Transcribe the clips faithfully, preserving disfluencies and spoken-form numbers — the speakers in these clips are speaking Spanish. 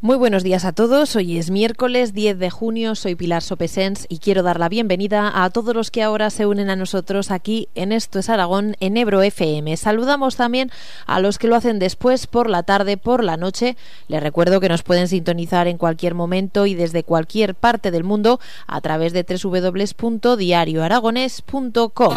Muy buenos días a todos, hoy es miércoles diez de junio, soy Pilar Sopesens y quiero dar la bienvenida a todos los que ahora se unen a nosotros aquí en Esto es Aragón, en Ebro F M. Saludamos también a los que lo hacen después, por la tarde, por la noche. Les recuerdo que nos pueden sintonizar en cualquier momento y desde cualquier parte del mundo a través de doble u doble u doble u punto diario aragonés punto com.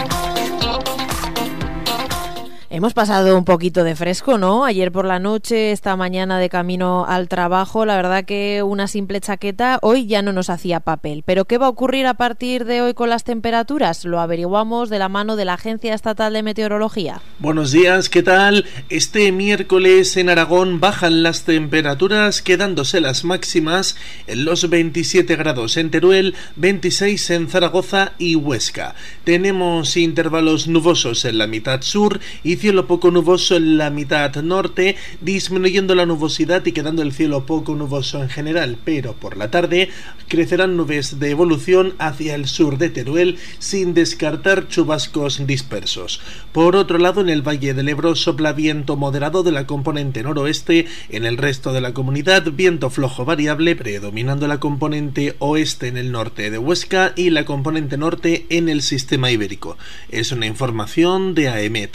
Hemos pasado un poquito de fresco, ¿no? Ayer por la noche, esta mañana de camino al trabajo, la verdad que una simple chaqueta hoy ya no nos hacía papel. ¿Pero qué va a ocurrir a partir de hoy con las temperaturas? Lo averiguamos de la mano de la Agencia Estatal de Meteorología. Buenos días, ¿qué tal? Este miércoles en Aragón bajan las temperaturas, quedándose las máximas en los veintisiete grados en Teruel, veintiséis en Zaragoza y Huesca. Tenemos intervalos nubosos en la mitad sur y cielo poco nuboso en la mitad norte, disminuyendo la nubosidad y quedando el cielo poco nuboso en general, pero por la tarde crecerán nubes de evolución hacia el sur de Teruel sin descartar chubascos dispersos. Por otro lado, en el Valle del Ebro sopla viento moderado de la componente noroeste, en el resto de la comunidad viento flojo variable, predominando la componente oeste en el norte de Huesca y la componente norte en el sistema ibérico. Es una información de AEMET.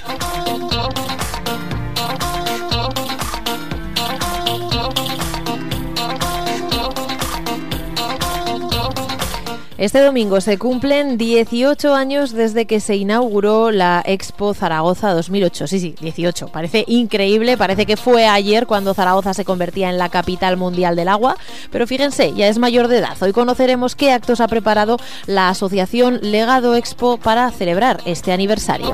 Este domingo se cumplen dieciocho años desde que se inauguró la Expo Zaragoza dos mil ocho. Sí, sí, dieciocho. Parece increíble, parece que fue ayer cuando Zaragoza se convertía en la capital mundial del agua, pero fíjense, ya es mayor de edad. Hoy conoceremos qué actos ha preparado la asociación Legado Expo para celebrar este aniversario.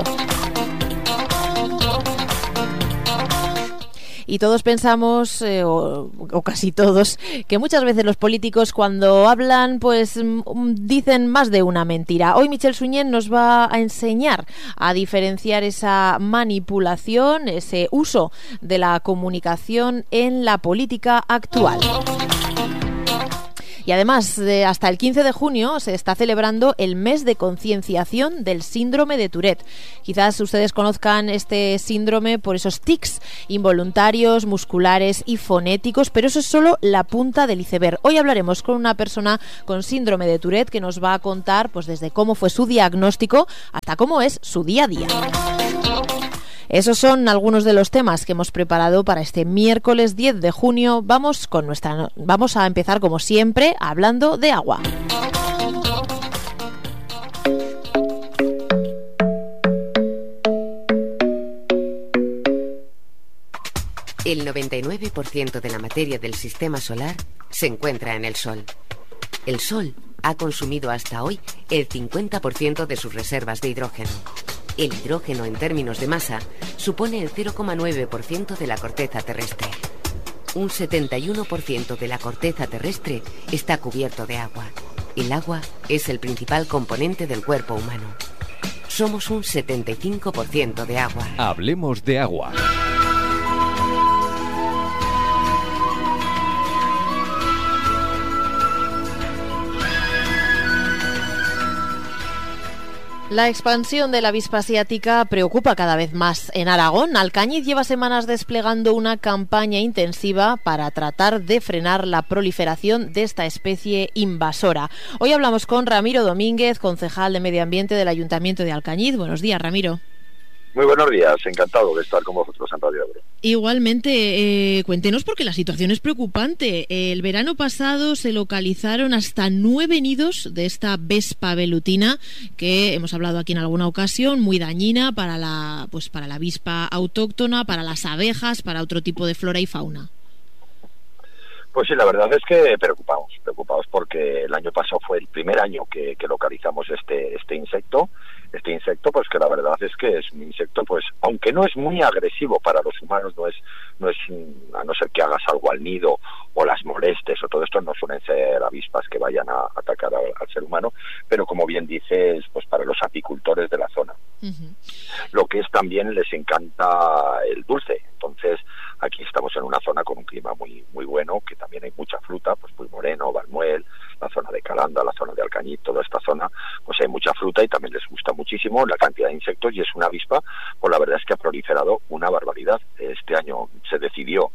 Y todos pensamos, eh, o, o casi todos, que muchas veces los políticos cuando hablan pues m- dicen más de una mentira. Hoy Michel Suñén nos va a enseñar a diferenciar esa manipulación, ese uso de la comunicación en la política actual. Y además, eh, hasta el quince de junio se está celebrando el mes de concienciación del síndrome de Tourette. Quizás ustedes conozcan este síndrome por esos tics involuntarios, musculares y fonéticos, pero eso es solo la punta del iceberg. Hoy hablaremos con una persona con síndrome de Tourette que nos va a contar pues desde cómo fue su diagnóstico hasta cómo es su día a día. Esos son algunos de los temas que hemos preparado para este miércoles diez de junio. Vamos con nuestra, vamos a empezar como siempre hablando de agua. El noventa y nueve por ciento de la materia del sistema solar se encuentra en el Sol. El Sol ha consumido hasta hoy el cincuenta por ciento de sus reservas de hidrógeno. El hidrógeno, en términos de masa, supone el cero coma nueve por ciento de la corteza terrestre. Un setenta y uno por ciento de la corteza terrestre está cubierto de agua. El agua es el principal componente del cuerpo humano. Somos un setenta y cinco por ciento de agua. Hablemos de agua. La expansión de la avispa asiática preocupa cada vez más en Aragón. Alcañiz lleva semanas desplegando una campaña intensiva para tratar de frenar la proliferación de esta especie invasora. Hoy hablamos con Ramiro Domínguez, concejal de Medio Ambiente del Ayuntamiento de Alcañiz. Buenos días, Ramiro. Muy buenos días, encantado de estar con vosotros en Radio Ebro. Igualmente, eh, cuéntenos porque la situación es preocupante. El verano pasado se localizaron hasta nueve nidos de esta vespa velutina que hemos hablado aquí en alguna ocasión, muy dañina para la, pues para la avispa autóctona, para las abejas, para otro tipo de flora y fauna. Pues sí, la verdad es que preocupados, preocupados porque el año pasado fue el primer año que, que localizamos este este insecto. Este insecto, pues que la verdad es que es un insecto, pues aunque no es muy agresivo para los humanos, no es, no es a no ser que hagas algo al nido o las molestes o todo esto, no suelen ser avispas que vayan a atacar al, al ser humano, pero como bien dices, pues para los apicultores de la zona. Uh-huh. Lo que es también les encanta el dulce, entonces aquí estamos en una zona con un clima muy muy bueno, que también hay mucha fruta, pues muy moreno, Valmuel, la zona de Calanda, la zona de Alcañiz, toda esta zona, pues hay mucha fruta y también les gusta muchísimo la cantidad de insectos y es una avispa, pues la verdad es que ha proliferado una barbaridad. Este año se decidió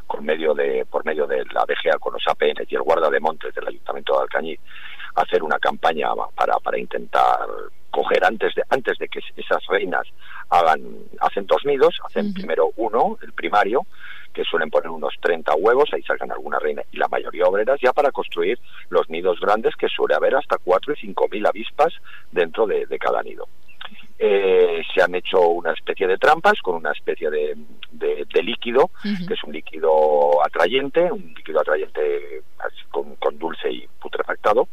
con medio de, por medio de la D G A, con los A P N y el guarda de montes del Ayuntamiento de Alcañiz, hacer una campaña para, para intentar coger antes de, antes de que esas reinas hagan, hacen dos nidos, hacen uh-huh. primero uno, el primario, que suelen poner unos treinta huevos, ahí salgan alguna reina y la mayoría obreras, ya para construir los nidos grandes, que suele haber hasta cuatro y cinco mil avispas dentro de, de cada nido. Eh, se han hecho una especie de trampas con una especie de, de, de líquido, uh-huh. que es un líquido atrayente, un líquido atrayente con, con dulce y putrefactado,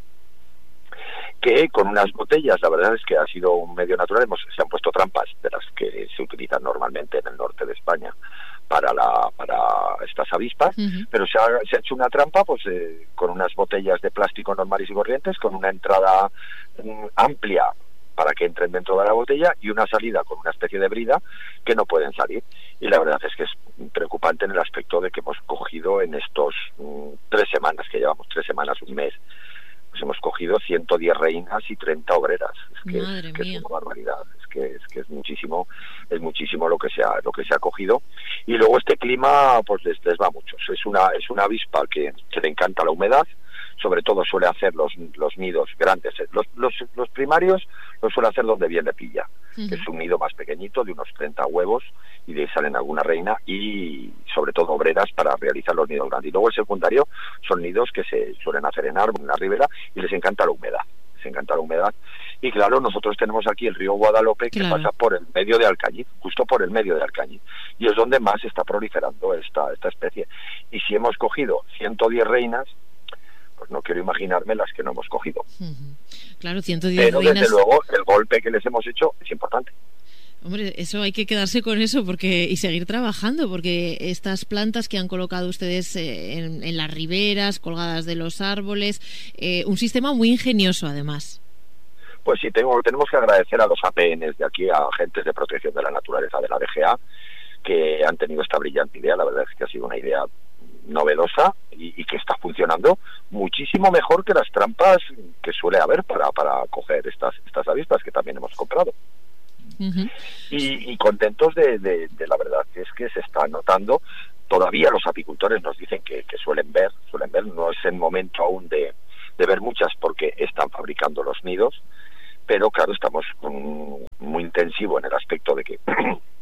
que con unas botellas, la verdad es que ha sido un medio natural, hemos, se han puesto trampas de las que se utilizan normalmente en el norte de España para la para estas avispas, uh-huh. pero se ha, se ha hecho una trampa pues eh, con unas botellas de plástico normales y corrientes, con una entrada mm, amplia para que entren dentro de la botella y una salida con una especie de brida que no pueden salir. Y la verdad es que es preocupante en el aspecto de que hemos cogido en estos mm, tres semanas, que llevamos tres semanas, un mes, pues hemos cogido ciento diez reinas y treinta obreras. Es que, es, que es una barbaridad, es que es que es muchísimo, es muchísimo lo que se ha, lo que se ha cogido. Y luego este clima pues les, les va mucho. Es una es una avispa que, que le encanta la humedad, sobre todo suele hacer los los nidos grandes. Los los, los primarios los suele hacer donde bien le pilla, uh-huh. que es un nido más pequeñito de unos treinta huevos, y de ahí salen alguna reina y sobre todo obreras para realizar los nidos grandes. Y luego el secundario son nidos que se suelen hacer en árbol, en la ribera, y les encanta la humedad, les encanta la humedad. Y claro, nosotros tenemos aquí el río Guadalope, que claro. pasa por el medio de Alcañiz, justo por el medio de Alcañiz, y es donde más está proliferando esta, esta especie. Y si hemos cogido ciento diez reinas, pues no quiero imaginarme las que no hemos cogido. Uh-huh. Claro, ciento diez Pero reinas... desde luego el golpe que les hemos hecho es importante. Hombre, eso hay que quedarse con eso porque y seguir trabajando, porque estas plantas que han colocado ustedes eh, en, en las riberas, colgadas de los árboles, eh, un sistema muy ingenioso además. Pues sí, tengo, tenemos que agradecer a los A P Ns de aquí, a agentes de protección de la naturaleza de la D G A, que han tenido esta brillante idea. La verdad es que ha sido una idea novedosa y, y que está funcionando muchísimo mejor que las trampas que suele haber para, para coger estas, estas avispas que también hemos comprado. Uh-huh. Y, y contentos de, de, de la verdad que es que se está notando. Todavía los apicultores nos dicen que, que suelen ver, suelen ver, no es el momento aún de, de ver muchas porque están fabricando los nidos, pero claro, estamos con, muy intensivo en el aspecto de que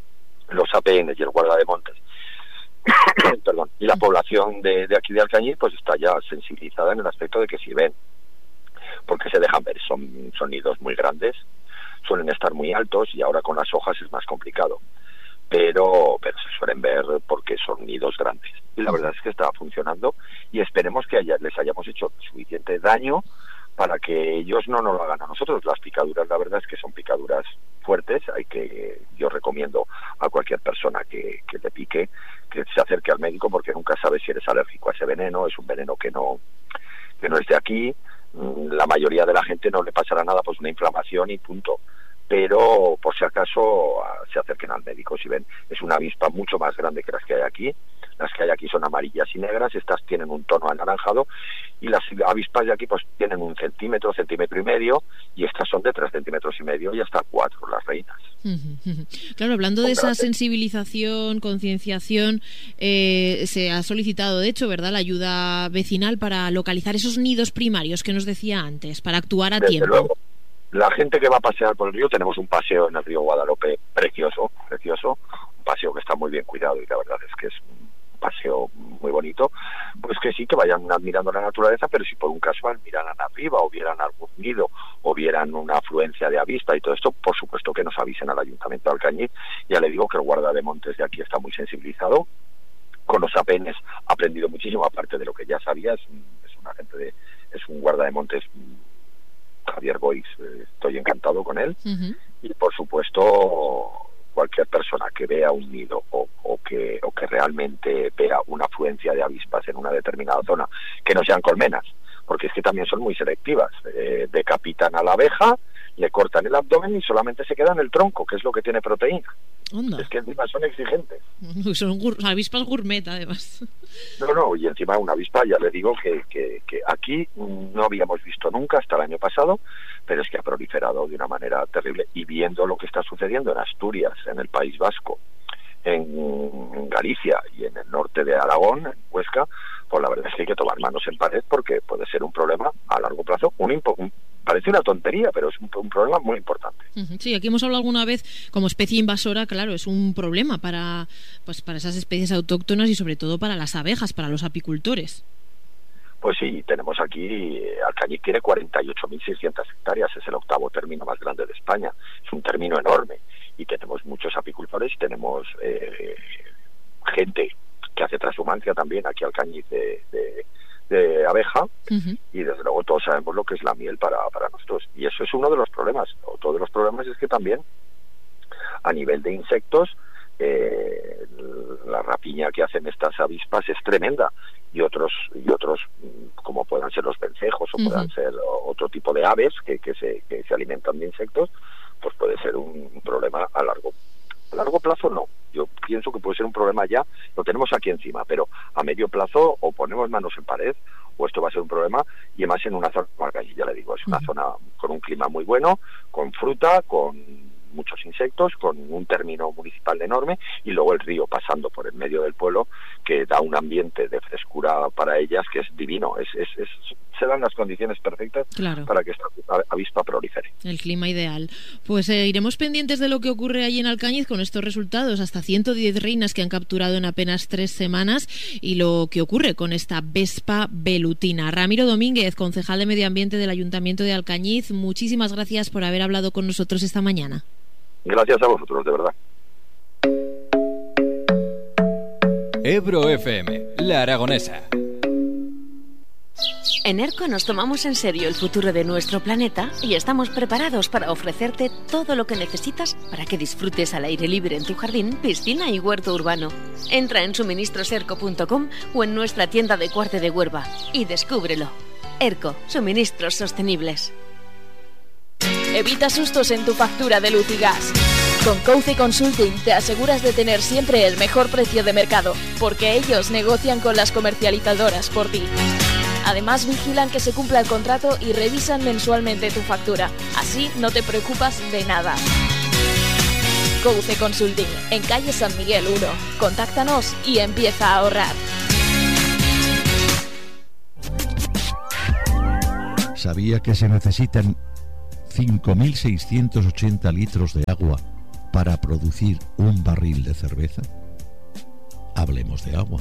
los A P Ns y el guarda de montes perdón, y la población de, de aquí de Alcañiz pues está ya sensibilizada en el aspecto de que si ven, porque se dejan ver, son, son nidos muy grandes, suelen estar muy altos y ahora con las hojas es más complicado, pero pero se suelen ver porque son nidos grandes y la verdad es que está funcionando y esperemos que haya, les hayamos hecho suficiente daño para que ellos no nos lo hagan a nosotros. Las picaduras, la verdad es que son picaduras fuertes. Hay que, yo recomiendo a cualquier persona que, que te pique que se acerque al médico porque nunca sabes si eres alérgico a ese veneno. Es un veneno que no que no es de aquí. La mayoría de la gente no le pasará nada, pues una inflamación y punto. Pero por si acaso se acerquen al médico si ven. Es una avispa mucho más grande que las que hay aquí. Las que hay aquí son amarillas y negras, estas tienen un tono anaranjado y las avispas de aquí pues tienen un centímetro, centímetro y medio y estas son de tres centímetros y medio y hasta cuatro las reinas. Claro, hablando de esa sensibilización, concienciación, eh, se ha solicitado de hecho, ¿verdad?, la ayuda vecinal para localizar esos nidos primarios que nos decía antes, para actuar a Desde tiempo. Luego. La gente que va a pasear por el río, tenemos un paseo en el río Guadalope precioso, precioso, un paseo que está muy bien cuidado y la verdad es que es un paseo muy bonito, pues que sí, que vayan admirando la naturaleza, pero si por un casual miraran arriba o vieran algún nido o vieran una afluencia de avispa y todo esto, por supuesto que nos avisen al Ayuntamiento de Alcañiz. Ya le digo que el guarda de montes de aquí está muy sensibilizado, con los A P Ns ha aprendido muchísimo, aparte de lo que ya sabía, es, es un agente de, es un guarda de montes, Javier Boix, eh, estoy encantado con él, uh-huh. y por supuesto cualquier persona que vea un nido o, o que o que realmente vea una afluencia de avispas en una determinada zona, que no sean colmenas, porque es que también son muy selectivas, eh, decapitan a la abeja, le cortan el abdomen y solamente se queda en el tronco, que es lo que tiene proteína. Onda. Es que encima son exigentes. Son gur- avispas gourmet, además. No, no, y encima una avispa, ya le digo que, que, que aquí no habíamos visto nunca hasta el año pasado, pero es que ha proliferado de una manera terrible. Y viendo lo que está sucediendo en Asturias, en el País Vasco, en Galicia y en el norte de Aragón, en Huesca, pues la verdad es que hay que tomar manos en pared porque puede ser un problema a largo plazo, un, impo un parece una tontería, pero es un, un problema muy importante. Sí, aquí hemos hablado alguna vez, como especie invasora, claro, es un problema para, pues, para esas especies autóctonas y sobre todo para las abejas, para los apicultores. Pues sí, tenemos aquí, Alcañiz tiene cuarenta y ocho mil seiscientas hectáreas, es el octavo término más grande de España, es un término enorme, y tenemos muchos apicultores, tenemos eh, gente que hace transhumancia también aquí Alcañiz de, de, de abeja, uh-huh. y desde luego todos sabemos lo que es la miel para, para nosotros, y eso es uno de los problemas. Otro de los problemas es que también a nivel de insectos eh, la rapiña que hacen estas avispas es tremenda, y otros y otros como puedan ser los vencejos o uh-huh. puedan ser otro tipo de aves que, que, se, que se alimentan de insectos, pues puede ser un, un problema a largo a largo plazo. No, yo pienso que puede ser un problema ya, lo tenemos aquí encima, pero a medio plazo o ponemos manos en pared o esto va a ser un problema, y además en una zona, ya le digo, es una uh-huh. zona con un clima muy bueno, con fruta, con muchos insectos, con un término municipal enorme, y luego el río pasando por el medio del pueblo, que da un ambiente de frescura para ellas que es divino. Es, es, es, se dan las condiciones perfectas claro. para que esta avispa prolifere. El clima ideal. Pues eh, iremos pendientes de lo que ocurre allí en Alcañiz con estos resultados, hasta ciento diez reinas que han capturado en apenas tres semanas, y lo que ocurre con esta vespa velutina. Ramiro Domínguez, concejal de Medio Ambiente del Ayuntamiento de Alcañiz, muchísimas gracias por haber hablado con nosotros esta mañana. Gracias a vosotros, de verdad. Ebro F M, La Aragonesa. En ERCO nos tomamos en serio el futuro de nuestro planeta y estamos preparados para ofrecerte todo lo que necesitas para que disfrutes al aire libre en tu jardín, piscina y huerto urbano. Entra en suministros erco punto com o en nuestra tienda de Cuarte de Huerva y descúbrelo. ERCO, suministros sostenibles. Evita sustos en tu factura de luz y gas. Con Couce Consulting te aseguras de tener siempre el mejor precio de mercado, porque ellos negocian con las comercializadoras por ti. Además, vigilan que se cumpla el contrato y revisan mensualmente tu factura. Así no te preocupas de nada. Couce Consulting, en calle San Miguel uno. Contáctanos y empieza a ahorrar. ¿Sabía que se necesitan cinco mil seiscientos ochenta litros de agua para producir un barril de cerveza? Hablemos de agua.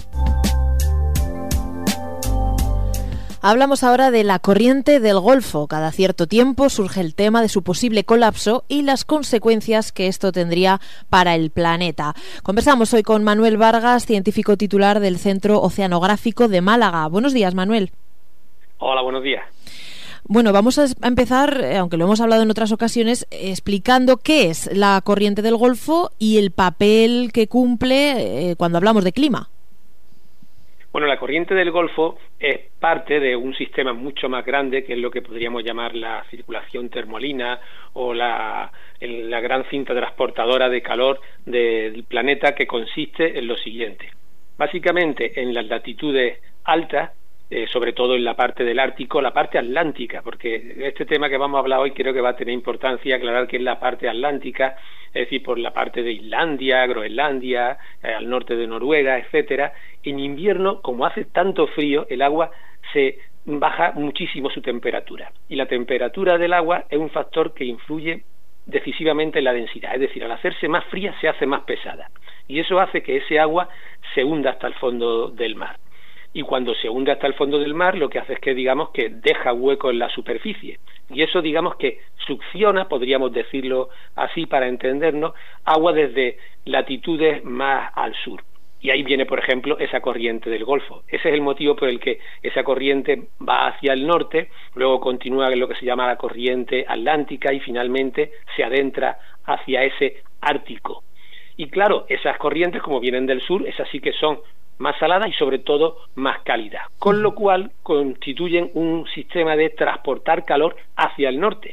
Hablamos ahora de la corriente del Golfo. Cada cierto tiempo surge el tema de su posible colapso y las consecuencias que esto tendría para el planeta. Conversamos hoy con Manuel Vargas, científico titular del Centro Oceanográfico de Málaga. Buenos días, Manuel. Hola, buenos días. Bueno, vamos a empezar, aunque lo hemos hablado en otras ocasiones, explicando qué es la corriente del Golfo y el papel que cumple eh, cuando hablamos de clima. Bueno, la corriente del Golfo es parte de un sistema mucho más grande, que es lo que podríamos llamar la circulación termolina o la, el, la gran cinta transportadora de calor del planeta, que consiste en lo siguiente. Básicamente, en las latitudes altas, Eh, sobre todo en la parte del Ártico, la parte atlántica, porque este tema que vamos a hablar hoy creo que va a tener importancia aclarar que es la parte atlántica, es decir, por la parte de Islandia, Groenlandia, eh, al norte de Noruega, etcétera. En invierno, como hace tanto frío, el agua se baja muchísimo su temperatura, y la temperatura del agua es un factor que influye decisivamente en la densidad, es decir, al hacerse más fría se hace más pesada, y eso hace que ese agua se hunda hasta el fondo del mar. Y cuando se hunde hasta el fondo del mar, lo que hace es que, digamos, que deja hueco en la superficie. Y eso, digamos, que succiona, podríamos decirlo así para entendernos, agua desde latitudes más al sur. Y ahí viene, por ejemplo, esa corriente del Golfo. Ese es el motivo por el que esa corriente va hacia el norte, luego continúa en lo que se llama la corriente atlántica y finalmente se adentra hacia ese Ártico. Y claro, esas corrientes, como vienen del sur, esas sí que son más saladas y sobre todo más cálidas, con lo cual constituyen un sistema de transportar calor hacia el norte.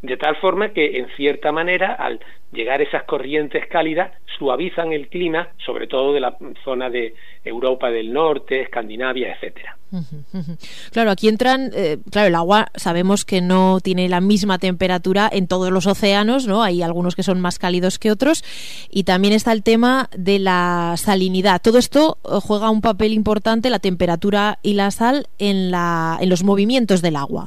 de tal forma que, en cierta manera, al llegar esas corrientes cálidas, suavizan el clima, sobre todo de la zona de Europa del Norte, Escandinavia, etcétera. Claro, aquí entran, eh, claro, el agua sabemos que no tiene la misma temperatura en todos los océanos, ¿no? Hay algunos que son más cálidos que otros, y también está el tema de la salinidad. Todo esto juega un papel importante, la temperatura y la sal, en, la, en los movimientos del agua.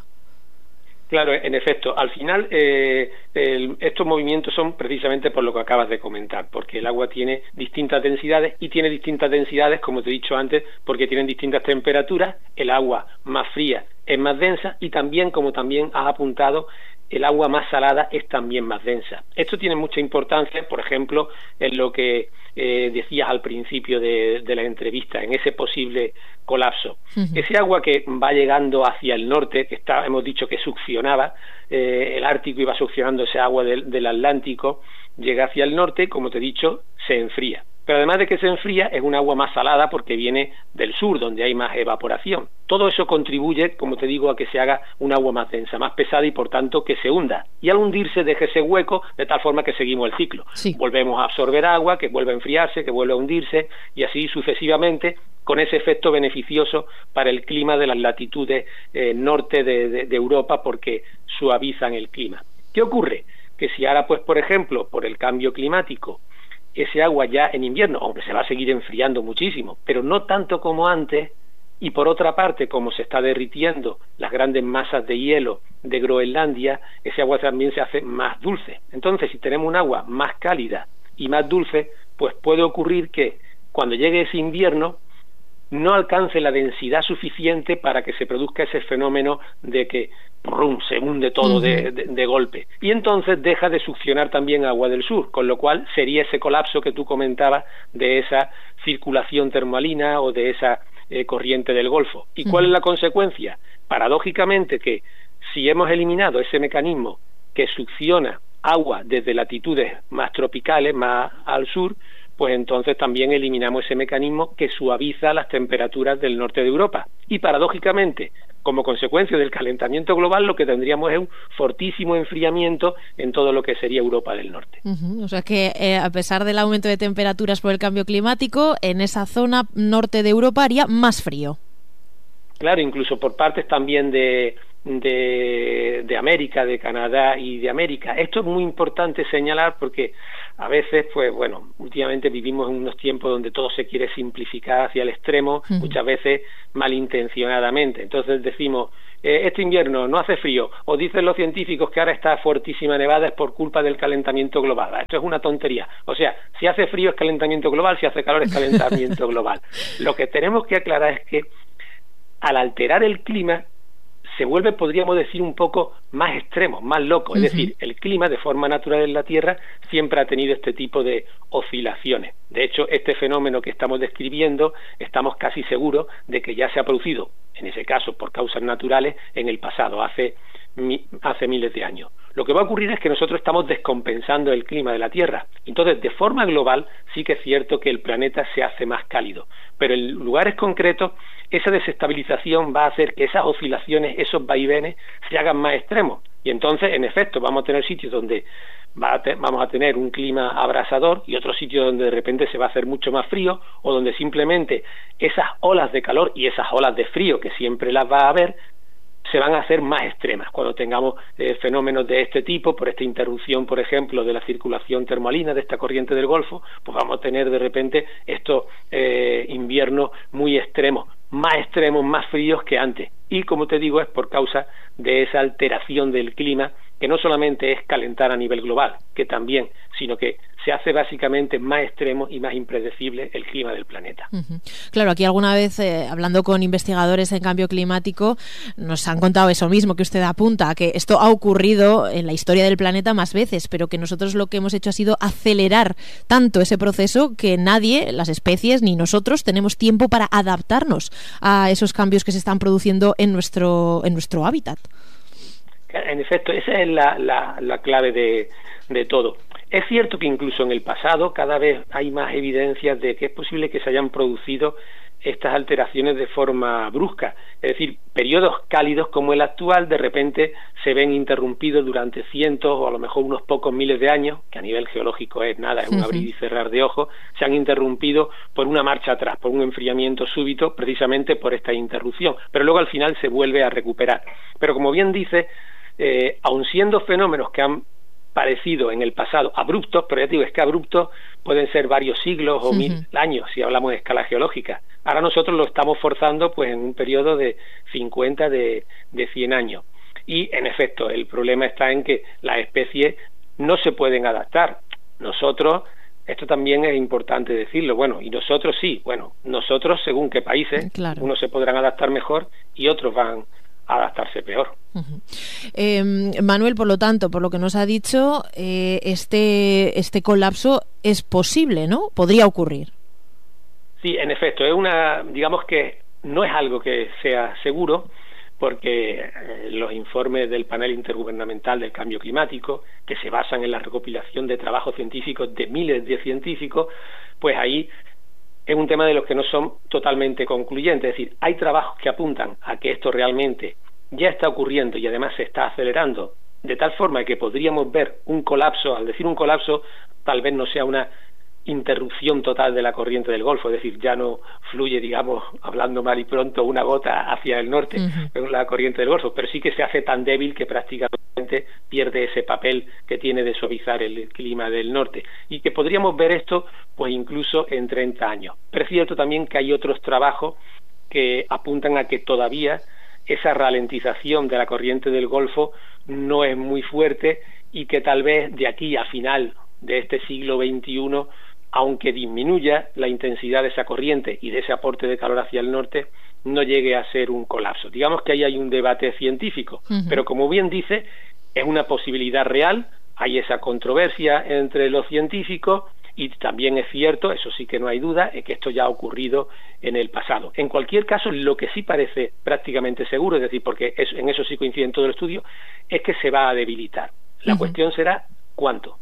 Claro, en efecto, al final eh, el, estos movimientos son precisamente por lo que acabas de comentar, porque el agua tiene distintas densidades y tiene distintas densidades, como te he dicho antes, porque tienen distintas temperaturas. El agua más fría es más densa y también, como también has apuntado, el agua más salada es también más densa. Esto tiene mucha importancia, por ejemplo, en lo que eh, decías al principio de, de la entrevista, en ese posible colapso. Uh-huh. Ese agua que va llegando hacia el norte, que está, hemos dicho que succionaba, eh, el Ártico iba succionando ese agua del, del Atlántico, llega hacia el norte, como te he dicho, se enfría. Pero además de que se enfría, es un agua más salada porque viene del sur, donde hay más evaporación. Todo eso contribuye, como te digo, a que se haga un agua más densa, más pesada y, por tanto, que se hunda. Y al hundirse deje ese hueco, de tal forma que seguimos el ciclo. Sí. Volvemos a absorber agua, que vuelve a enfriarse, que vuelve a hundirse, y así sucesivamente, con ese efecto beneficioso para el clima de las latitudes eh, norte de, de, de Europa, porque suavizan el clima. ¿Qué ocurre? Que si ahora, pues, por ejemplo, por el cambio climático, ese agua ya en invierno, aunque se va a seguir enfriando muchísimo, pero no tanto como antes, y por otra parte, como se está derritiendo las grandes masas de hielo de Groenlandia, ese agua también se hace más dulce. Entonces, si tenemos un agua más cálida y más dulce, pues puede ocurrir que cuando llegue ese invierno no alcance la densidad suficiente para que se produzca ese fenómeno de que ¡prum!, se hunde todo uh-huh. de, de, de golpe, y entonces deja de succionar también agua del sur, con lo cual sería ese colapso que tú comentabas de esa circulación termalina o de esa eh, corriente del Golfo. ¿Y uh-huh. cuál es la consecuencia? Paradójicamente, que si hemos eliminado ese mecanismo que succiona agua desde latitudes más tropicales, más al sur, pues entonces también eliminamos ese mecanismo que suaviza las temperaturas del norte de Europa. Y paradójicamente, como consecuencia del calentamiento global, lo que tendríamos es un fortísimo enfriamiento en todo lo que sería Europa del Norte. Uh-huh. O sea que, eh, a pesar del aumento de temperaturas por el cambio climático, en esa zona norte de Europa haría más frío. Claro, incluso por partes también de, de, de América, de Canadá y de América. Esto es muy importante señalar porque a veces, pues bueno, últimamente vivimos en unos tiempos donde todo se quiere simplificar hacia el extremo, uh-huh. muchas veces malintencionadamente. Entonces decimos, eh, este invierno no hace frío, o dicen los científicos que ahora está fuertísima nevada es por culpa del calentamiento global. Esto es una tontería. O sea, si hace frío es calentamiento global, si hace calor es calentamiento global. Lo que tenemos que aclarar es que al alterar el clima se vuelve, podríamos decir, un poco más extremo, más loco. Uh-huh. Es decir, el clima, de forma natural en la Tierra, siempre ha tenido este tipo de oscilaciones. De hecho, este fenómeno que estamos describiendo, estamos casi seguros de que ya se ha producido, en ese caso por causas naturales, en el pasado, hace, hace miles de años. Lo que va a ocurrir es que nosotros estamos descompensando el clima de la Tierra. Entonces, de forma global, sí que es cierto que el planeta se hace más cálido. Pero en lugares concretos, esa desestabilización va a hacer que esas oscilaciones, esos vaivenes, se hagan más extremos. Y entonces, en efecto, vamos a tener sitios donde va a te- vamos a tener un clima abrasador y otros sitios donde de repente se va a hacer mucho más frío, o donde simplemente esas olas de calor y esas olas de frío, que siempre las va a haber, se van a hacer más extremas cuando tengamos eh, fenómenos de este tipo, por esta interrupción, por ejemplo, de la circulación termalina de esta corriente del Golfo, pues vamos a tener de repente estos eh, inviernos muy extremos, más extremos, más fríos que antes. Y como te digo, es por causa de esa alteración del clima, que no solamente es calentar a nivel global, que también, sino que se hace básicamente más extremo y más impredecible el clima del planeta. Uh-huh. Claro, aquí alguna vez, eh, hablando con investigadores en cambio climático, nos han contado eso mismo que usted apunta, que esto ha ocurrido en la historia del planeta más veces, pero que nosotros lo que hemos hecho ha sido acelerar tanto ese proceso que nadie, las especies ni nosotros, tenemos tiempo para adaptarnos a esos cambios que se están produciendo en nuestro, en nuestro hábitat. En efecto, esa es la, la, la clave de, de todo. Es cierto que incluso en el pasado cada vez hay más evidencias de que es posible que se hayan producido estas alteraciones de forma brusca. Es decir, periodos cálidos como el actual de repente se ven interrumpidos durante cientos o a lo mejor unos pocos miles de años, que a nivel geológico es nada, es un abrir y cerrar de ojos, se han interrumpido por una marcha atrás, por un enfriamiento súbito, precisamente por esta interrupción, pero luego al final se vuelve a recuperar. Pero como bien dice, eh, aun siendo fenómenos que han parecido en el pasado abruptos, pero ya digo, es que abruptos pueden ser varios siglos o uh-huh. mil años, si hablamos de escala geológica. Ahora nosotros lo estamos forzando pues en un periodo de cincuenta, de, de cien años. Y, en efecto, el problema está en que las especies no se pueden adaptar. Nosotros, esto también es importante decirlo, bueno, y nosotros sí, bueno, nosotros según qué países, claro. unos se podrán adaptar mejor y otros van a adaptarse peor. Uh-huh. Eh, Manuel, por lo tanto, por lo que nos ha dicho, eh, este, este colapso es posible, ¿no? Podría ocurrir. Sí, en efecto, es una, digamos que no es algo que sea seguro, porque eh, los informes del panel intergubernamental del cambio climático, que se basan en la recopilación de trabajos científicos de miles de científicos, pues ahí es un tema de los que no son totalmente concluyentes. Es decir, hay trabajos que apuntan a que esto realmente ya está ocurriendo y además se está acelerando, de tal forma que podríamos ver un colapso. Al decir un colapso, tal vez no sea una interrupción total de la corriente del Golfo, es decir, ya no fluye, digamos, hablando mal y pronto, una gota hacia el norte uh-huh. en la corriente del Golfo, pero sí que se hace tan débil que prácticamente pierde ese papel que tiene de suavizar el clima del norte, y que podríamos ver esto pues incluso en treinta años. Pero es cierto también que hay otros trabajos que apuntan a que todavía esa ralentización de la corriente del Golfo no es muy fuerte y que tal vez de aquí a final de este siglo veintiuno, aunque disminuya la intensidad de esa corriente y de ese aporte de calor hacia el norte, no llegue a ser un colapso. Digamos que ahí hay un debate científico, uh-huh. pero como bien dice, es una posibilidad real, hay esa controversia entre los científicos y también es cierto, eso sí que no hay duda, es que esto ya ha ocurrido en el pasado. En cualquier caso, lo que sí parece prácticamente seguro, es decir, porque es, en eso sí coincide en todo el estudio, es que se va a debilitar. La uh-huh. cuestión será ¿cuánto?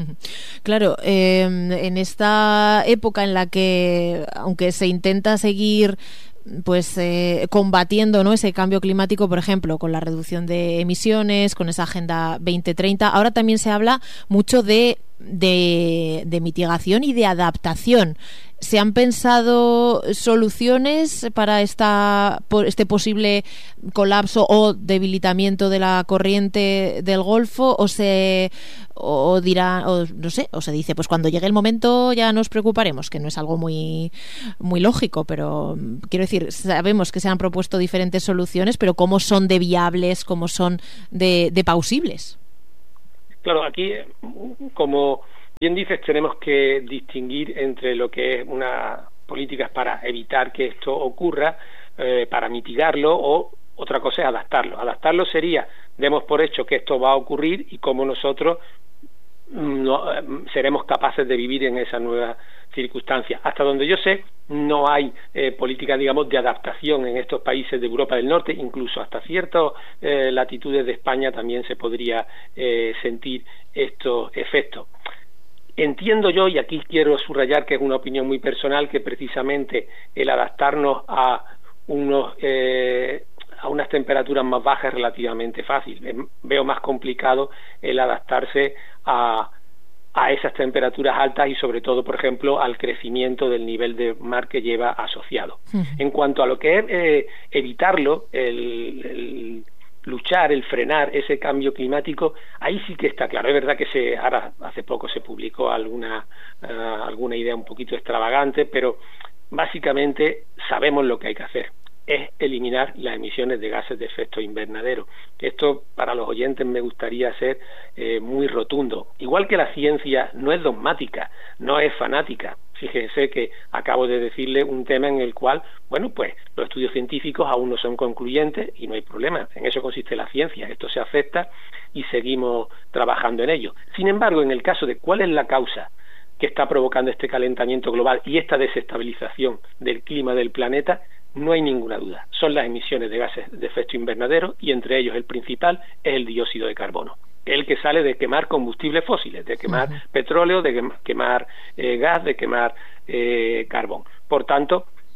Claro, eh, en esta época en la que, aunque se intenta seguir pues eh, combatiendo, ¿no?, ese cambio climático, por ejemplo, con la reducción de emisiones, con esa Agenda veinte treinta, ahora también se habla mucho de, de, de mitigación y de adaptación. ¿Se han pensado soluciones para esta, por este posible colapso o debilitamiento de la corriente del Golfo? ¿O se o dirá, o no sé, o se dice, pues cuando llegue el momento ya nos preocuparemos, que no es algo muy, muy lógico, pero quiero decir, sabemos que se han propuesto diferentes soluciones, pero ¿cómo son de viables, cómo son de, de plausibles? Claro, aquí, como bien dices, tenemos que distinguir entre lo que es una políticas para evitar que esto ocurra, eh, para mitigarlo, o otra cosa es adaptarlo. Adaptarlo sería, demos por hecho que esto va a ocurrir y cómo nosotros no, eh, seremos capaces de vivir en esa nueva circunstancia. Hasta donde yo sé, no hay eh, política, digamos, de adaptación en estos países de Europa del Norte, incluso hasta ciertas eh, latitudes de España también se podría eh, sentir estos efectos. Entiendo yo, y aquí quiero subrayar que es una opinión muy personal, que precisamente el adaptarnos a unos eh, a unas temperaturas más bajas es relativamente fácil. Veo más complicado el adaptarse a, a esas temperaturas altas y sobre todo, por ejemplo, al crecimiento del nivel de mar que lleva asociado. Uh-huh. En cuanto a lo que es eh, evitarlo, el, el luchar, el frenar ese cambio climático, ahí sí que está claro. Es verdad que se ahora hace poco se publicó alguna uh, alguna idea un poquito extravagante, pero básicamente sabemos lo que hay que hacer, es eliminar las emisiones de gases de efecto invernadero. Esto, para los oyentes, me gustaría ser eh, muy rotundo. Igual que la ciencia no es dogmática, no es fanática. Fíjense que acabo de decirle un tema en el cual, bueno, pues los estudios científicos aún no son concluyentes y no hay problema. En eso consiste la ciencia. Esto se acepta y seguimos trabajando en ello. Sin embargo, en el caso de cuál es la causa que está provocando este calentamiento global y esta desestabilización del clima del planeta, no hay ninguna duda. Son las emisiones de gases de efecto invernadero y entre ellos el principal es el dióxido de carbono, que es el que sale de quemar combustibles fósiles, de quemar uh-huh. petróleo, de quemar eh, gas, de quemar eh, carbón. Por tanto,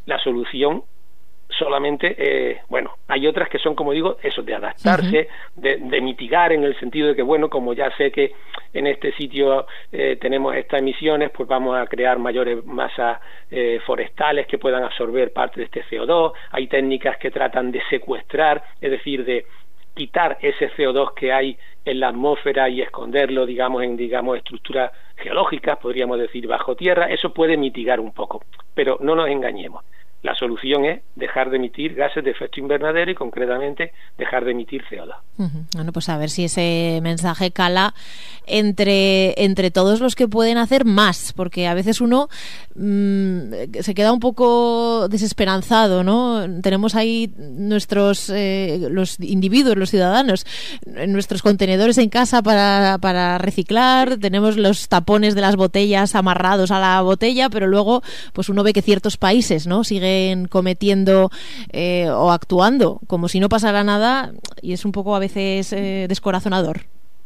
la solución solamente, eh, bueno, hay otras que son, como digo, eso de adaptarse, uh-huh. de, de mitigar, en el sentido de que, bueno, como ya sé que en este sitio eh, tenemos estas emisiones, pues vamos a crear mayores masas eh, forestales que puedan absorber parte de este C O dos. Hay técnicas que tratan de secuestrar, es decir, de quitar ese C O dos que hay en la atmósfera y esconderlo, digamos, en digamos estructuras geológicas, podríamos decir, bajo tierra. Eso puede mitigar un poco, pero no nos engañemos. La solución es dejar de emitir gases de efecto invernadero y, concretamente, dejar de emitir C O dos. Uh-huh. Bueno, pues a ver si ese mensaje cala entre, entre todos los que pueden hacer más, porque a veces uno mmm, se queda un poco desesperanzado, ¿no? Tenemos ahí nuestros, eh, los individuos, los ciudadanos, nuestros contenedores en casa para, para reciclar, tenemos los tapones de las botellas amarrados a la botella, pero luego pues uno ve que ciertos países, ¿no?, siguen cometiendo eh, o actuando como si no pasara nada, y es un poco a veces eh, descorazonador.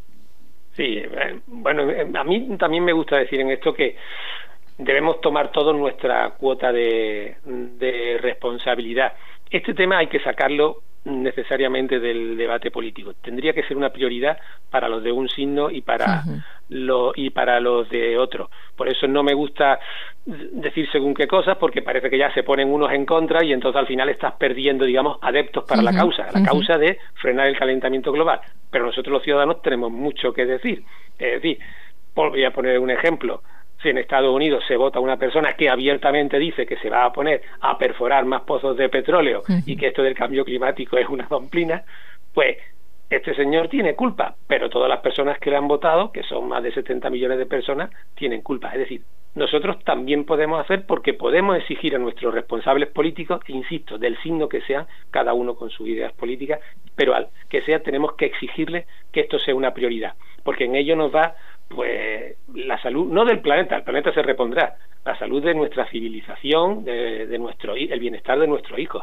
Sí, eh, bueno, a mí también me gusta decir en esto que debemos tomar todos nuestra cuota de, de responsabilidad. Este tema hay que sacarlo necesariamente del debate político. Tendría que ser una prioridad para los de un signo y para uh-huh. lo, y para los de otro. Por eso no me gusta decir según qué cosas, porque parece que ya se ponen unos en contra y entonces al final estás perdiendo, digamos, adeptos para uh-huh. la causa, la uh-huh. causa de frenar el calentamiento global. Pero nosotros los ciudadanos tenemos mucho que decir. Es decir, voy a poner un ejemplo. Si en Estados Unidos se vota una persona que abiertamente dice que se va a poner a perforar más pozos de petróleo uh-huh. y que esto del cambio climático es una domplina, pues este señor tiene culpa, pero todas las personas que le han votado, que son más de setenta millones de personas, tienen culpa. Es decir, nosotros también podemos hacer, porque podemos exigir a nuestros responsables políticos, insisto, del signo que sean, cada uno con sus ideas políticas, pero al que sea tenemos que exigirles que esto sea una prioridad, porque en ello nos va pues la salud, no del planeta, el planeta se repondrá, la salud de nuestra civilización, de, de nuestro el bienestar de nuestros hijos.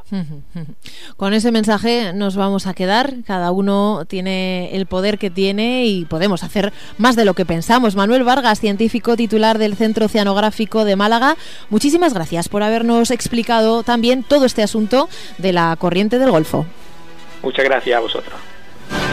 Con ese mensaje nos vamos a quedar. Cada uno tiene el poder que tiene y podemos hacer más de lo que pensamos. Manuel Vargas, científico titular del Centro Oceanográfico de Málaga, muchísimas gracias por habernos explicado también todo este asunto de la corriente del Golfo. Muchas gracias a vosotros.